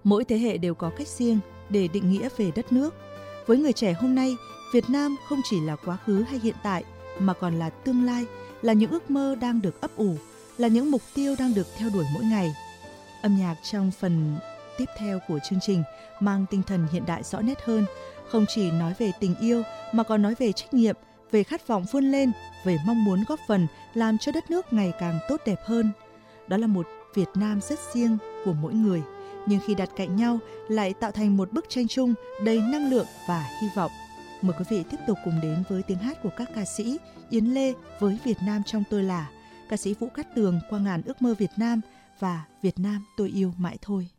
Mỗi thế hệ đều có cách riêng để định nghĩa về đất nước. Với người trẻ hôm nay, Việt Nam không chỉ là quá khứ hay hiện tại mà còn là tương lai, là những ước mơ đang được ấp ủ, là những mục tiêu đang được theo đuổi mỗi ngày. Âm nhạc trong phần tiếp theo của chương trình mang tinh thần hiện đại rõ nét hơn, không chỉ nói về tình yêu mà còn nói về trách nhiệm, về khát vọng vươn lên, về mong muốn góp phần làm cho đất nước ngày càng tốt đẹp hơn. Đó là một Việt Nam rất riêng của mỗi người, nhưng khi đặt cạnh nhau lại tạo thành một bức tranh chung đầy năng lượng và hy vọng. Mời quý vị tiếp tục cùng đến với tiếng hát của các ca sĩ Yến Lê với Việt Nam trong tôi là, ca sĩ Vũ Cát Tường qua ngàn ước mơ Việt Nam và Việt Nam tôi yêu mãi thôi.